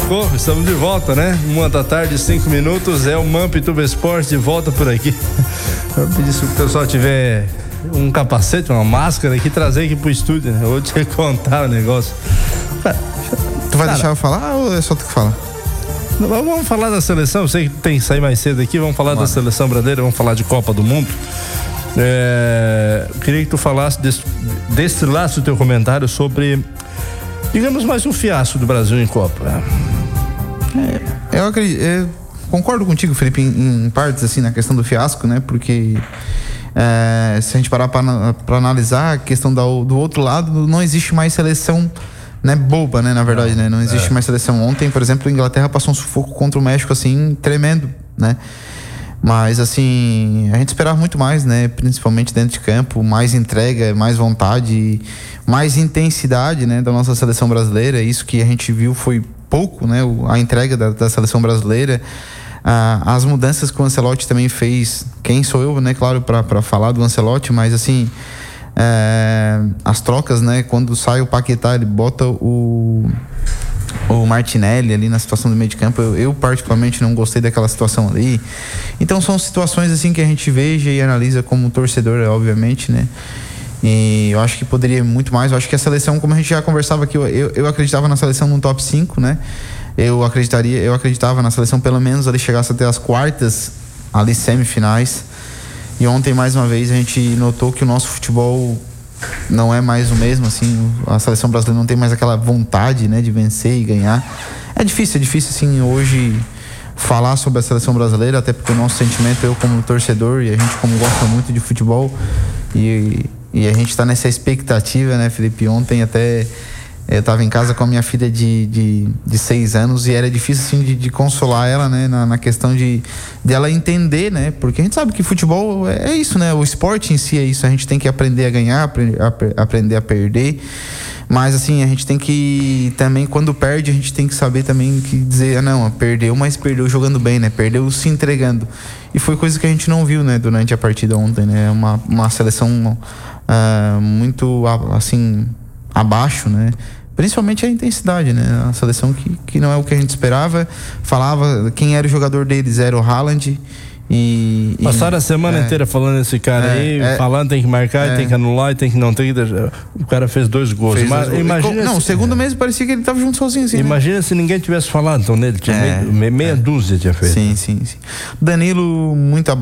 Socorro, estamos de volta, né? 1h05, é o Mampituba Esporte de volta por aqui. Eu pedi se o pessoal tiver um capacete, uma máscara aqui, trazer aqui pro estúdio, né? Eu vou te contar o negócio. Tu vai deixar eu falar ou é só tu que fala? Vamos falar da seleção, eu sei que tem que sair mais cedo aqui, vamos falar da seleção brasileira, vamos falar de Copa do Mundo. Eu queria que tu falasse, destilasse o teu comentário sobre, digamos, mais um fiasco do Brasil em Copa. Eu acredito, concordo contigo, Felipe, em partes, assim, na questão do fiasco, né? Porque se a gente parar para analisar a questão do outro lado, não existe mais seleção, né, boba, né, na verdade, né? Não existe mais seleção. Ontem, por exemplo, a Inglaterra passou um sufoco contra o México, assim, tremendo, né? Mas, assim, a gente esperava muito mais, né? Principalmente dentro de campo, mais entrega, mais vontade, mais intensidade, né, da nossa seleção brasileira. Isso que a gente viu foi pouco, né? A entrega da seleção brasileira. As mudanças que o Ancelotti também fez. Quem sou eu, né? Claro, para falar do Ancelotti, mas, assim, as trocas, né? Quando sai o Paquetá, ele bota o Martinelli ali na situação do meio de campo. Eu particularmente não gostei daquela situação ali. Então são situações assim que a gente veja e analisa como torcedor, obviamente, né? E eu acho que poderia muito mais. Eu acho que a seleção, como a gente já conversava aqui, eu acreditava na seleção no top 5, né? Eu acreditava na seleção pelo menos ali chegasse até as quartas, ali semifinais. E ontem, mais uma vez, a gente notou que o nosso futebol não é mais o mesmo, assim. A seleção brasileira não tem mais aquela vontade, né, de vencer e ganhar. É difícil, assim, hoje falar sobre a seleção brasileira, até porque o nosso sentimento, eu como torcedor e a gente como gosta muito de futebol, e a gente tá nessa expectativa, né, Felipe? Ontem até eu tava em casa com a minha filha de 6 anos e era difícil, assim, de consolar ela, né, na questão de ela entender, né, porque a gente sabe que futebol é isso, né, o esporte em si é isso, a gente tem que aprender a ganhar, aprender a perder, mas, assim, a gente tem que também, quando perde, a gente tem que saber também que dizer, não, perdeu, mas perdeu jogando bem, né, perdeu se entregando, e foi coisa que a gente não viu, né, durante a partida ontem, né, uma seleção muito, assim, abaixo, né? Principalmente a intensidade, né? A seleção que não é o que a gente esperava. Falava, quem era o jogador deles era o Haaland. Passaram a semana inteira falando desse cara falando tem que marcar, tem que anular, tem que não, tem que deixar. O cara fez 2 gols. Imagina o segundo mês parecia que ele estava junto sozinho, assim, imagina, né? Se ninguém tivesse falado, então nele tinha meia dúzia tinha feito. Sim. Danilo muito abaixo.